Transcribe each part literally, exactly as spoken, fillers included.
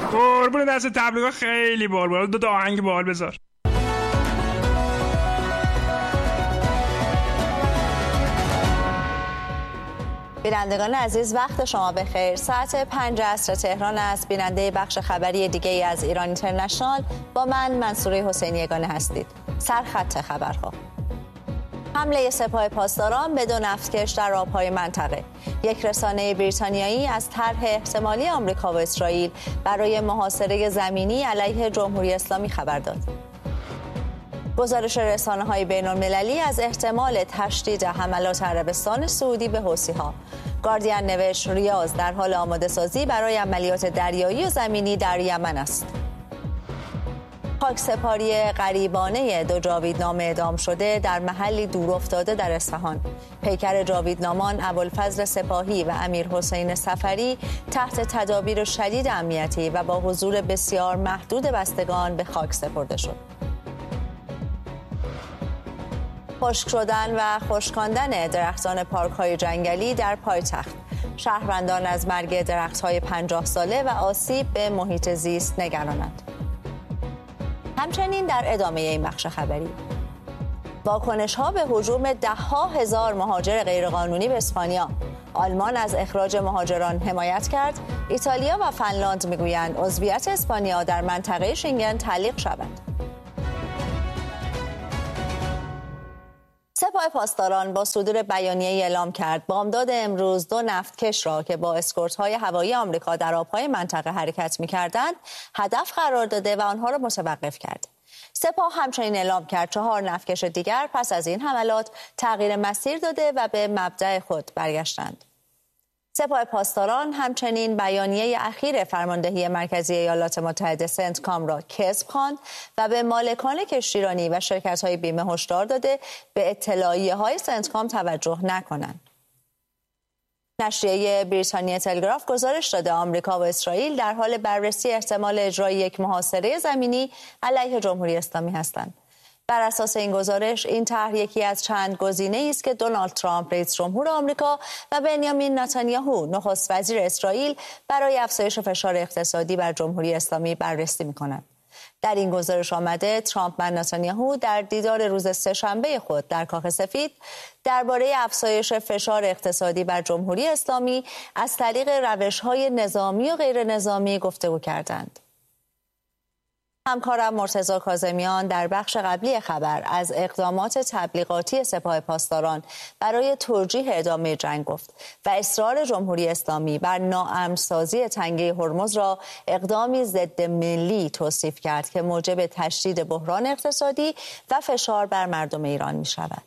قربون دست تبلیغات خیلی بال بال. دو تا آهنگ بال بذار. بینندگان عزیز وقت شما بخیر. ساعت پنج عصر تهران است. بیننده بخش خبری دیگه از ایران اینترنشنال با من منصوره حسینی یگانه هستید. سرخط خبرها: حمله سپاه پاسداران به دو نفتکش در آبهای منطقه. یک رسانه بریتانیایی از طرح احتمالی آمریکا و اسرائیل برای محاصره زمینی علیه جمهوری اسلامی خبر داد. گزارش رسانه‌های بین‌المللی از احتمال تشدید حملات عربستان سعودی به حوثی‌ها. گاردین نوشت ریاض در حال آماده‌سازی برای عملیات دریایی و زمینی در یمن است. خاکسپاری غریبانه دو جاویدنام اعدام شده در محلی دور افتاده در اصفهان. پیکر جاویدنامان ابوالفضل سپاهی و امیر حسین صفری تحت تدابیر شدید امنیتی و با حضور بسیار محدود بستگان به خاک سپرده شد. خشک شدن و خشکاندن درختان پارک‌های جنگلی در پایتخت. شهروندان از مرگ درخت‌های پنجاه ساله و آسیب به محیط زیست نگرانند. همچنین در ادامه این بخش خبری، واکنش‌ها به هجوم ده‌ها هزار مهاجر غیرقانونی به اسپانیا. آلمان از اخراج مهاجران حمایت کرد. ایتالیا و فنلاند می‌گویند عضویت اسپانیا در منطقه شنگن تعلیق شود. سپاه پاسداران با صدور بیانیه‌ای اعلام کرد بامداد امروز دو نفتکش را که با اسکورت‌های هوایی آمریکا در آب‌های منطقه حرکت می‌کردند هدف قرار داده و آنها را متوقف کرد. سپاه همچنین اعلام کرد چهار نفتکش دیگر پس از این حملات تغییر مسیر داده و به مبدأ خود برگشتند. سپاه پاسداران همچنین بیانیه اخیر فرماندهی مرکزی ایالات متحده سنتکام را کذب خواند و به مالکان کشتیرانی و شرکت‌های بیمه هشدار داده به اطلاعیه‌های سنتکام توجه نکنند. نشریه بریتانیا تلگراف گزارش داده آمریکا و اسرائیل در حال بررسی احتمال اجرای یک محاصره زمینی علیه جمهوری اسلامی هستند. بر اساس این گزارش این طرح یکی از چند گزینه‌ای است که دونالد ترامپ رئیس جمهور آمریکا و بنیامین نتانیاهو نخست وزیر اسرائیل برای افزایش فشار اقتصادی بر جمهوری اسلامی بررسی می‌کنند. در این گزارش آمده ترامپ و نتانیاهو در دیدار روز سه‌شنبه خود در کاخ سفید درباره افزایش فشار اقتصادی بر جمهوری اسلامی از طریق روش‌های نظامی و غیر نظامی گفتگو کردند. همکارم مرتضی کاظمیان در بخش قبلی خبر از اقدامات تبلیغاتی سپاه پاسداران برای توجیه ادامه جنگ گفت و اصرار جمهوری اسلامی بر ناامن‌سازی تنگه هرمز را اقدامی ضد ملی توصیف کرد که موجب تشدید بحران اقتصادی و فشار بر مردم ایران می شود.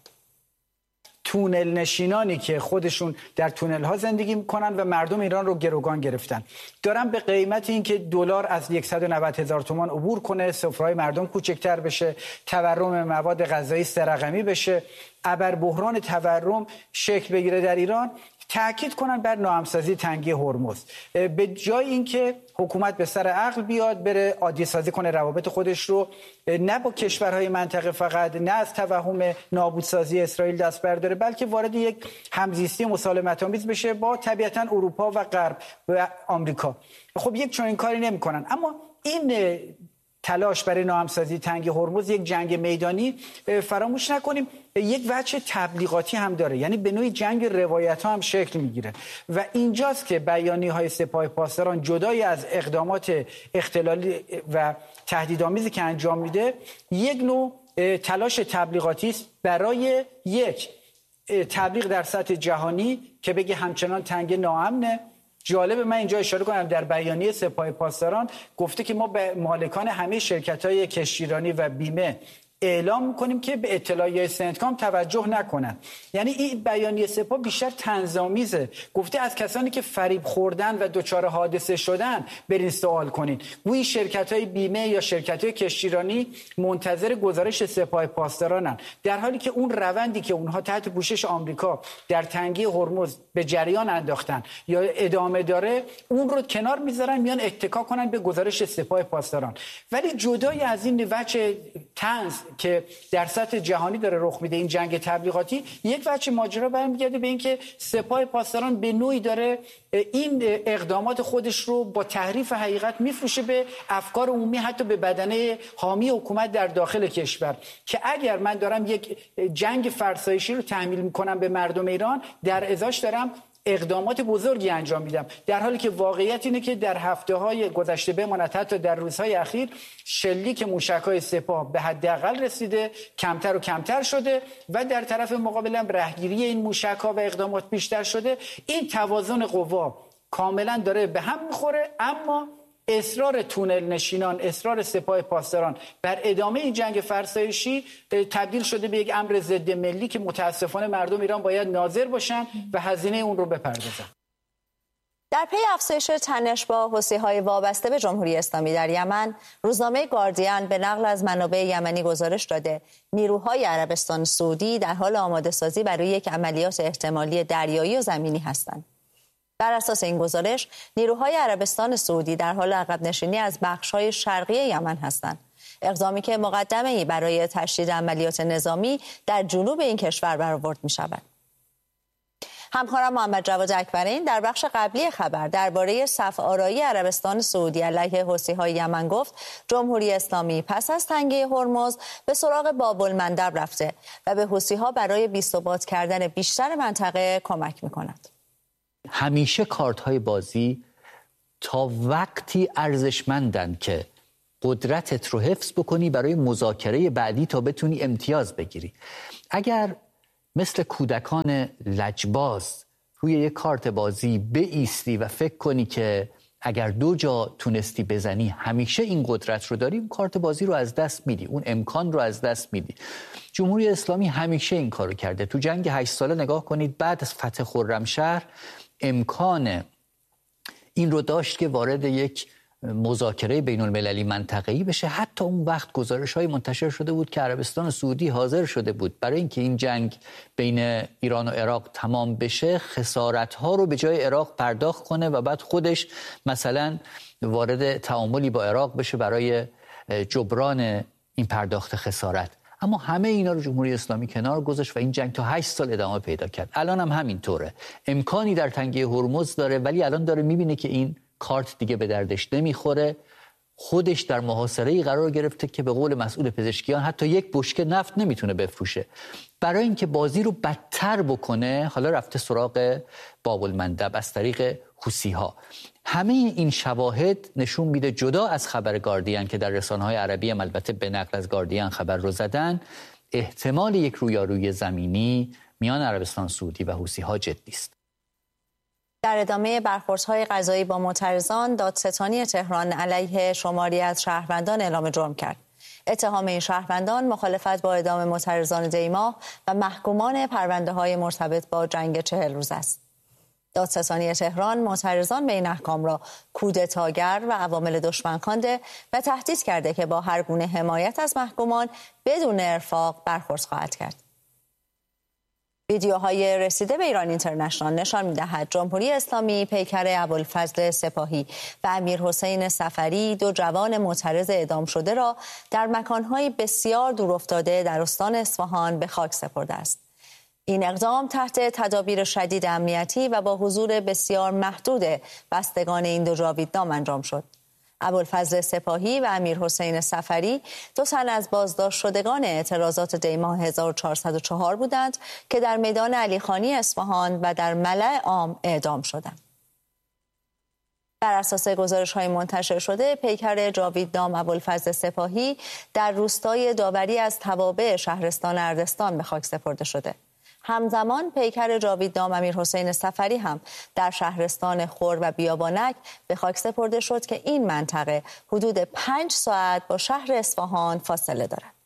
تونل نشینانی که خودشون در تونل ها زندگی میکنن و مردم ایران رو گروگان گرفتن دارن به قیمت اینکه دلار از صد و نود هزار تومان عبور کنه، سفره‌های مردم کوچکتر بشه، تورم مواد غذایی سه رقمی بشه، ابر بحران تورم شکل بگیره در ایران، تاکید کنن بر ناهمسازی تنگی هرمز. به جای اینکه حکومت به سر عقل بیاد بره عادی سازی کنه روابط خودش رو نه با کشورهای منطقه فقط، نه از توهم نابودسازی اسرائیل دست برداره، بلکه وارد یک همزیستی مسالمت آمیز بشه با طبیعتاً اروپا و غرب و آمریکا. خب یک چنین کاری نمی‌کنن. اما این تلاش برای ناهمسازی تنگی هرمز یک جنگ میدانی فراموش نکنیم یک وجه تبلیغاتی هم داره، یعنی به نوعی جنگ روایت ها هم شکل میگیره و اینجاست که بیانیه های سپاه پاسداران جدای از اقدامات اختلالی و تهدیدآمیزی که انجام میده یک نوع تلاش تبلیغاتی است برای یک تبلیغ در سطح جهانی که بگه همچنان تنگ ناامنه. جالب من اینجا اشاره کنم در بیانیه سپاه پاسداران گفته که ما به مالکان همه شرکت‌های کشتیرانی و بیمه اعلام میکنیم که به اطلاعیه سنتکام توجه نکنند. یعنی این بیانیه سپاه بیشتر طنزآمیزه. گفته از کسانی که فریب خوردن و دچار حادثه شدن برین سوال کنین. گویی شرکت‌های بیمه یا شرکت‌های کشتیرانی منتظر گزارش سپاه پاسدارانن، در حالی که اون روندی که اونها تحت پوشش آمریکا در تنگی هرمز به جریان انداختن یا ادامه داره، اون رو کنار میذارن میان اتکا کنن به گزارش سپاه پاسداران. ولی جدای از این وجه طنز که در سطح جهانی داره رخ میده، این جنگ تبلیغاتی، یک وجه ماجرا برمیگرده به اینکه سپاه پاسداران به نوعی داره این اقدامات خودش رو با تحریف حقیقت میفروشه به افکار عمومی، حتی به بدنه حامی حکومت در داخل کشور، که اگر من دارم یک جنگ فرسایشی رو تحمیل میکنم به مردم ایران، در ازاش دارم اقدامات بزرگی انجام میدم، در حالی که واقعیت اینه که در هفته‌های گذشته بماند حتی در روزهای اخیر شلیک موشک‌های سپاه به حداقل رسیده، کمتر و کمتر شده و در طرف مقابل هم رهگیری این موشک‌ها و اقدامات بیشتر شده. این توازن قوا کاملا داره به هم میخوره، اما اصرار تونل نشینان، اصرار سپاه پاسداران بر ادامه این جنگ فرسایشی تبدیل شده به یک امر ضد ملی که متاسفانه مردم ایران باید ناظر باشن و هزینه اون رو بپردازن. در پی افزایش تنش با حوثی‌های وابسته به جمهوری اسلامی در یمن، روزنامه گاردین به نقل از منابع یمنی گزارش داده نیروهای عربستان سعودی در حال آماده سازی برای یک عملیات احتمالی دریایی و زمینی هستند. بر اساس این گزارش، نیروهای عربستان سعودی در حال عقب نشینی از بخش‌های شرقی یمن هستند. اقدامی که مقدمه‌ای برای تشدید عملیات نظامی در جنوب این کشور برآورد می‌شود. همکارم محمد جواد اکبرین در بخش قبلی خبر درباره صف آرایی عربستان سعودی علیه حوثی‌های یمن گفت جمهوری اسلامی پس از تنگه هرمز به سراغ باب المندب رفته و به حوثی‌ها برای بی‌ثبات کردن بیشتر منطقه کمک می‌کند. همیشه کارت های بازی تا وقتی ارزشمندن که قدرتت رو حفظ بکنی برای مذاکره بعدی تا بتونی امتیاز بگیری. اگر مثل کودکان لجباز روی یک کارت بازی بایستی و فکر کنی که اگر دو جا تونستی بزنی همیشه این قدرت رو داری، اون کارت بازی رو از دست میدی، اون امکان رو از دست میدی. جمهوری اسلامی همیشه این کارو کرده. تو جنگ هشت ساله نگاه کنید، بعد از فتح خرمشهر امکان این رو داشت که وارد یک مذاکره بین المللی منطقه‌ای بشه. حتی اون وقت گزارش‌های منتشر شده بود که عربستان سعودی حاضر شده بود برای اینکه این جنگ بین ایران و عراق تمام بشه خسارت‌ها رو به جای عراق پرداخت کنه و بعد خودش مثلا وارد تعاملی با عراق بشه برای جبران این پرداخت خسارت. اما همه اینا رو جمهوری اسلامی کنار گذاشت و این جنگ تا هشت سال ادامه پیدا کرد. الان هم همینطوره. امکانی در تنگه هرمز داره، ولی الان داره میبینه که این کارت دیگه به دردش نمیخوره. خودش در محاصره‌ای قرار گرفته که به قول مسئول پزشکیان حتی یک بشکه نفت نمیتونه بفروشه. برای اینکه بازی رو بدتر بکنه حالا رفته سراغ باب المندب از طریق حوثی‌ها. همه این شواهد نشون میده، جدا از خبر گاردین که در رسانه‌های عربی هم البته به نقل از گاردین خبر رو زدن، احتمال یک رویارویی زمینی میان عربستان سعودی و حوثی‌ها جدی است. در ادامه برخوردهای قضایی با معترضان، دادستانی تهران علیه شماری از شهروندان اعلام جرم کرد. اتهام این شهروندان مخالفت با اعدام معترضان دیماه و محکومان پرونده‌های مرتبط با جنگ چهل روز است. دادستانی تهران معترضان به این احکام را کودتاگر و عوامل دشمن خوانده و تهدید کرده که با هر گونه حمایت از محکومان بدون ارفاق برخورد خواهد کرد. ویدیوهای رسیده به ایران اینترنشنال نشان می‌دهد جمهوری اسلامی پیکر ابوالفضل سپاهی و امیر حسین صفری، دو جوان معترض اعدام شده را در مکان‌های بسیار دورافتاده در استان اصفهان به خاک سپرده است. این اقدام تحت تدابیر شدید امنیتی و با حضور بسیار محدود بستگان این دو جاویدنام انجام شد. ابوالفضل سپاهی و امیر حسین صفری دو تن از بازداشت شدگان اعتراضات دیماه هزار و چهارصد و چهار بودند که در میدان علیخانی اصفهان و در ملأ عام اعدام شدند. بر اساس گزارش‌های منتشر شده، پیکر جاویدنام ابوالفضل سپاهی در روستای داوری از توابع شهرستان اردستان به خاک سپرده شده. همزمان پیکر جاویدنام امیر حسین صفری هم در شهرستان خور و بیابانک به خاک سپرده شد که این منطقه حدود پنج ساعت با شهر اصفهان فاصله دارد.